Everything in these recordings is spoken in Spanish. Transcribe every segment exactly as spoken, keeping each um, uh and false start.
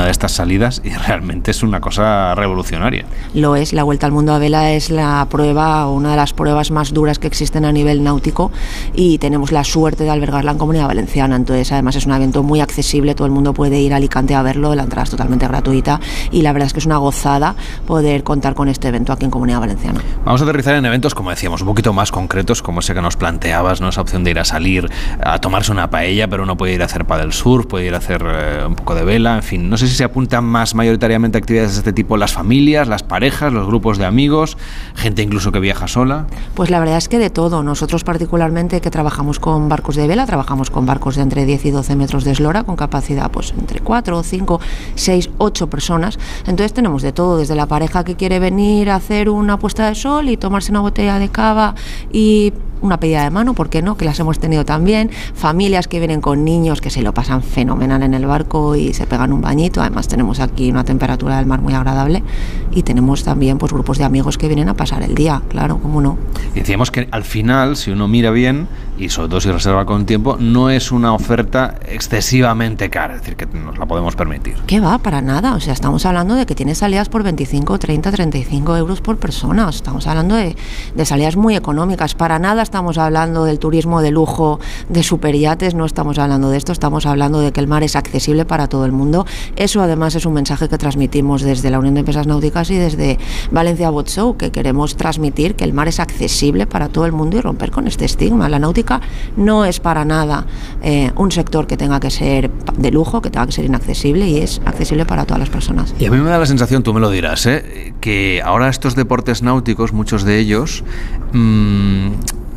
de estas salidas y realmente es una cosa revolucionaria. Lo es, la Vuelta al Mundo a vela es la prueba, una de las pruebas más duras que existen a nivel náutico y tenemos la suerte de albergarla en Comunidad Valenciana. Entonces, además es un evento muy accesible, todo el mundo puede ir a Alicante a verlo, la entrada es totalmente gratuita y la verdad es que es una gozada poder contar con este evento aquí en Comunidad Valenciana. Vamos a aterrizar en eventos, como decíamos, un poquito más concretos, como ese que nos planteabas, ¿no? Esa opción de ir a salir a tomarse una paella, pero uno puede ir a hacer paddle surf, puede ir a hacer eh, un poco de vela, en fin. No sé si se apuntan más mayoritariamente a actividades de este tipo las familias, las parejas, los grupos de amigos, gente incluso que viaja sola. Pues la verdad es que de todo. Nosotros particularmente que trabajamos con barcos de vela, trabajamos con barcos de entre diez y doce metros de eslora, con capacidad pues entre cuatro, cinco, seis, ocho personas. Entonces tenemos de todo, desde la pareja que quiere venir a hacer una puesta de sol y tomarse una botella de cava y una pedida de mano, ¿por qué no? Que las hemos tenido también, familias que vienen con niños que se lo pasan fenomenal en el barco y se pegan un bañito. Además tenemos aquí una temperatura del mar muy agradable y tenemos también pues grupos de amigos que vienen a pasar el día, claro, cómo no. Y decíamos que al final, si uno mira bien y sobre todo si reserva con tiempo, no es una oferta excesivamente cara, es decir, que nos la podemos permitir. ¿Qué va? Para nada, o sea, estamos hablando de que tienes salidas por veinticinco, treinta, treinta y cinco euros por persona, estamos hablando de, de salidas muy económicas, para nada estamos hablando del turismo de lujo, de superyates, no estamos hablando de esto, estamos hablando de que el mar es accesible para todo el mundo. Eso además es un mensaje que transmitimos desde la Unión de Empresas Náuticas y desde Valencia Boat Show, que queremos transmitir que el mar es accesible para todo el mundo y romper con este estigma. La náutica no es para nada eh, un sector que tenga que ser de lujo, que tenga que ser inaccesible, y es accesible para todas las personas. Y a mí me da la sensación, tú me lo dirás, ¿eh? que ahora estos deportes náuticos, muchos de ellos, mmm,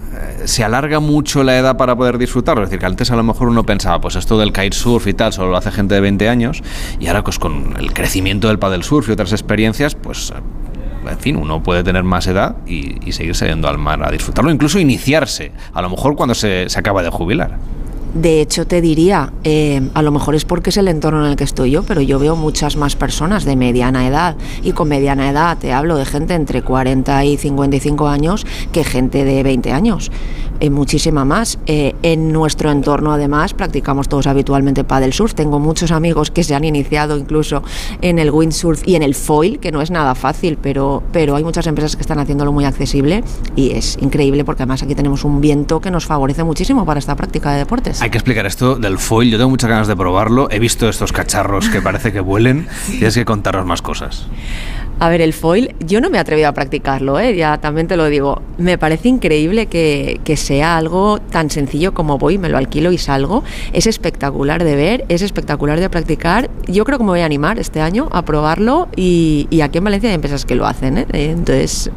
se alarga mucho la edad para poder disfrutarlo. Es decir, que antes a lo mejor uno pensaba, pues esto del kitesurf y tal solo lo hace gente de veinte años, y ahora pues con el crecimiento del paddle surf y otras experiencias, pues en fin, uno puede tener más edad y, y seguir saliendo al mar a disfrutarlo, incluso iniciarse, a lo mejor cuando se, se acaba de jubilar. De hecho, te diría, eh, a lo mejor es porque es el entorno en el que estoy yo, pero yo veo muchas más personas de mediana edad, y con mediana edad te hablo de gente entre cuarenta y cincuenta y cinco años que gente de veinte años, eh, muchísima más. Eh, en nuestro entorno, además, practicamos todos habitualmente paddle surf. Tengo muchos amigos que se han iniciado incluso en el windsurf y en el foil, que no es nada fácil, pero, pero hay muchas empresas que están haciéndolo muy accesible y es increíble porque además aquí tenemos un viento que nos favorece muchísimo para esta práctica de deportes. Hay que explicar esto del foil, yo tengo muchas ganas de probarlo, he visto estos cacharros que parece que vuelen, tienes que contarnos más cosas. A ver, el foil, yo no me he atrevido a practicarlo, ¿eh? Ya también te lo digo. Me parece increíble que, que sea algo tan sencillo como voy, me lo alquilo y salgo. Es espectacular de ver, es espectacular de practicar. Yo creo que me voy a animar este año a probarlo y, y aquí en Valencia hay empresas que lo hacen, ¿eh? Entonces,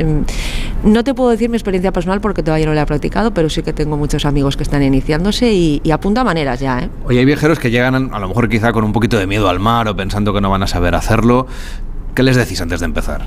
no te puedo decir mi experiencia personal porque todavía no la he practicado, pero sí que tengo muchos amigos que están iniciándose y, y apunta maneras ya, ¿eh? Oye, hay viajeros que llegan a lo mejor quizá con un poquito de miedo al mar o pensando que no van a saber hacerlo. ¿Qué les decís antes de empezar?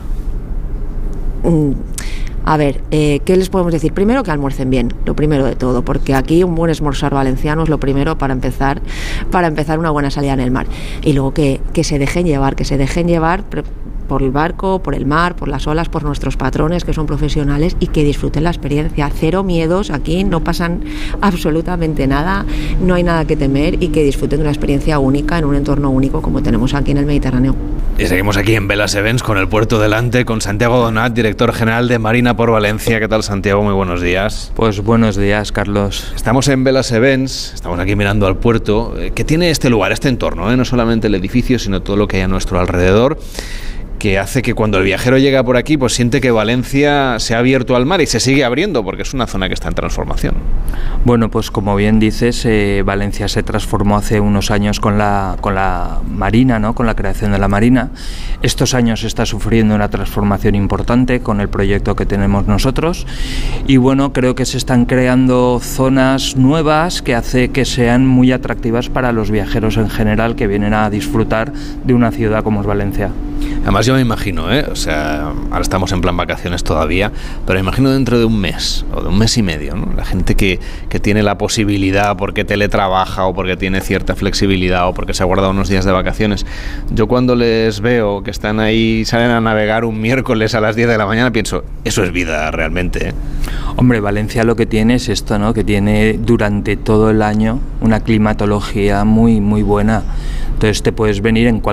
A ver, eh, ¿qué les podemos decir? Primero que almuercen bien, lo primero de todo, porque aquí un buen esmorzar valenciano es lo primero para empezar, para empezar una buena salida en el mar. Y luego que, que se dejen llevar, que se dejen llevar por el barco, por el mar, por las olas, por nuestros patrones que son profesionales y que disfruten la experiencia. Cero miedos, aquí no pasan absolutamente nada, no hay nada que temer y que disfruten de una experiencia única en un entorno único como tenemos aquí en el Mediterráneo. Y seguimos aquí en Velas Events con el puerto delante, con Santiago Donat, director general de Marina por Valencia. ¿Qué tal, Santiago? Muy buenos días. Pues buenos días, Carlos. Estamos en Velas Events, estamos aquí mirando al puerto. ¿Qué tiene este lugar, este entorno? ¿eh? No solamente el edificio, sino todo lo que hay a nuestro alrededor, que hace que cuando el viajero llega por aquí, pues siente que Valencia se ha abierto al mar y se sigue abriendo, porque es una zona que está en transformación. Bueno, pues como bien dices, eh, Valencia se transformó hace unos años con la, con la Marina, ¿no? Con la creación de la Marina. Estos años está sufriendo una transformación importante con el proyecto que tenemos nosotros y bueno, creo que se están creando zonas nuevas que hace que sean muy atractivas para los viajeros en general que vienen a disfrutar de una ciudad como es Valencia. Además yo me imagino, ¿eh? o sea, ahora estamos en plan vacaciones todavía, pero me imagino dentro de un mes o de un mes y medio, ¿no? La gente que, que tiene la posibilidad porque teletrabaja o porque tiene cierta flexibilidad o porque se ha guardado unos días de vacaciones. Yo cuando les veo que están ahí, salen a navegar un miércoles a las diez de la mañana, pienso, eso es vida realmente, ¿eh? Hombre, Valencia lo que tiene es esto, ¿no? Que tiene durante todo el año una climatología muy, muy buena. Entonces te puedes venir en cualquier